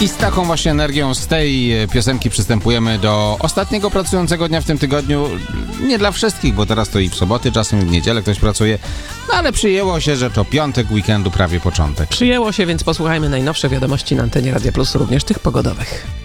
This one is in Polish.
I z taką właśnie energią z tej piosenki przystępujemy do ostatniego pracującego dnia w tym tygodniu. Nie dla wszystkich, bo teraz to i w soboty, czasem i w niedzielę ktoś pracuje, no ale przyjęło się, że to piątek weekendu, prawie początek. Przyjęło się, więc posłuchajmy najnowsze wiadomości na antenie Radia Plus, również tych pogodowych.